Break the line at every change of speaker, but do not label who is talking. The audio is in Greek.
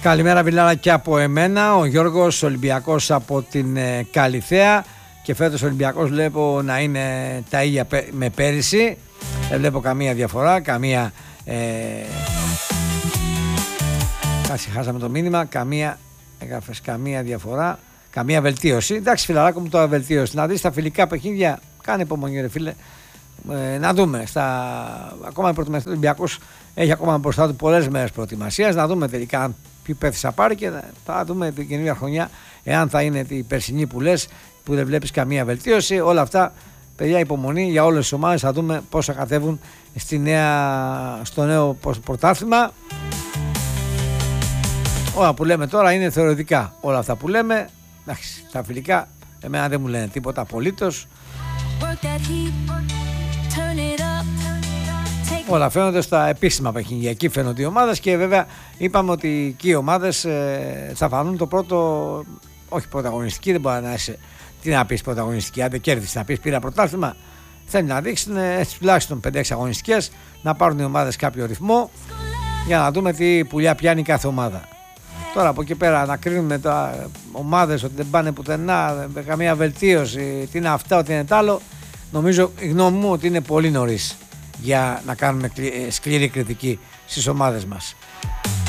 Καλημέρα Βιλάρα και από εμένα, ο Γιώργος, Ολυμπιακός από την Καλιθέα, και φέτος ο Ολυμπιακός βλέπω να είναι τα ίδια με πέρυσι, δεν βλέπω καμία διαφορά, καμία χάσαμε το μήνυμα, καμία διαφορά, καμία βελτίωση. Εντάξει φιλαράκο μου, τώρα βελτίωση, να δεις τα φιλικά παιχνίδια, κάνε υπομονή ρε φίλε, να δούμε, ακόμα ο Ολυμπιακός έχει ακόμα μπροστά του πολλές μέρες προετοιμασίας, να δούμε τελικά ποιο πέφτει θα πάρει και θα δούμε την καινούργια χρονιά εάν θα είναι η περσινή που λες, που δεν βλέπεις καμία βελτίωση. Όλα αυτά παιδιά, υπομονή για όλες τις ομάδες, θα δούμε πώς θα κατέβουν στο νέο πρωτάθλημα. Όλα που λέμε τώρα είναι θεωρητικά, όλα αυτά που λέμε, εντάξει, τα φιλικά εμένα δεν μου λένε τίποτα απολύτως. Όλα φαίνονται στα επίσημα παιχνίδια. Εκεί φαίνονται οι ομάδες και βέβαια είπαμε ότι εκεί οι ομάδες θα φανούν το πρώτο, όχι πρωταγωνιστική, δεν μπορεί να είσαι, τι να πεις πρωταγωνιστική, αν δεν κέρδισες να πεις πήρα πρωτάθλημα. Θέλει να δείξουν τουλάχιστον 5-6 αγωνιστικές, να πάρουν οι ομάδες κάποιο ρυθμό για να δούμε τι πουλιά πιάνει κάθε ομάδα. Τώρα από εκεί πέρα να κρίνουμε ομάδες ότι δεν πάνε πουθενά, με καμία βελτίωση, τι είναι αυτά, ότι είναι τ' άλλο, νομίζω η γνώμη μου ότι είναι πολύ νωρίς για να κάνουμε σκληρή κριτική στις ομάδες μας.